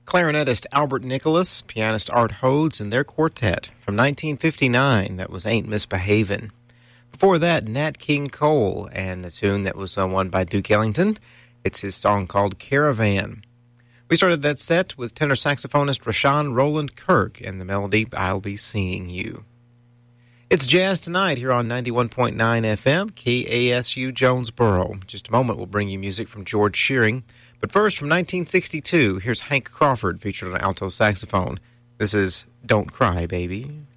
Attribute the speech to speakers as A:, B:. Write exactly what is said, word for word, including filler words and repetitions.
A: clarinetist Albert Nicholas, pianist Art Hodes, and their quartet. From nineteen fifty-nine, that was Ain't Misbehavin'. Before that, Nat King Cole, and a tune that was uh, won by Duke Ellington. It's his song called Caravan. We started that set with tenor saxophonist Rashawn Roland Kirk and the melody I'll Be Seeing You. It's Jazz Tonight here on ninety-one point nine F M, K A S U Jonesboro. In just a moment, we'll bring you music from George Shearing. But first, from nineteen sixty-two, here's Hank Crawford featured on alto saxophone. This is Don't Cry, Baby.